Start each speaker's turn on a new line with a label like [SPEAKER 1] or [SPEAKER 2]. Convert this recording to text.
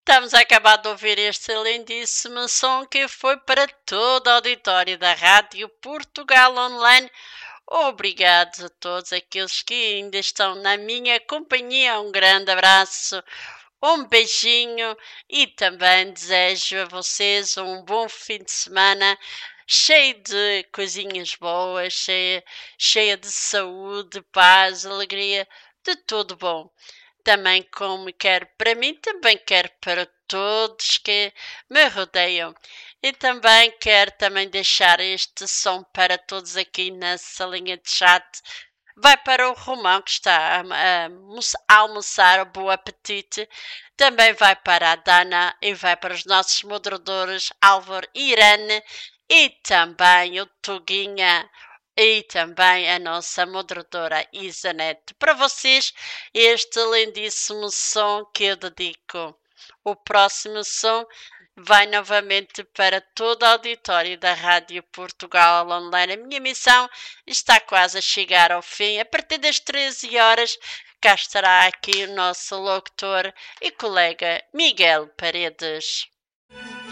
[SPEAKER 1] Estamos a acabar de ouvir este lindíssimo som que foi para todo o auditório da Rádio Portugal Online. Obrigado a todos aqueles que ainda estão na minha companhia. Um grande abraço, um beijinho e também desejo a vocês um bom fim de semana cheio de coisinhas boas, cheia de saúde, paz, alegria, de tudo bom. Também como quero para mim, também quero para todos que me rodeiam. E também quero também deixar este som para todos aqui na salinha de chat. Vai para o Romão que está a almoçar, bom apetite. Também vai para a Dana e vai para os nossos moderadores Álvaro e Irene e também o Tuguinha e também a nossa moderadora Isanete. Para vocês, este lindíssimo som que eu dedico. O próximo som vai novamente para todo o auditório da Rádio Portugal Online. A minha missão está quase a chegar ao fim. A partir das 13 horas, cá estará aqui o nosso locutor e colega Miguel Paredes.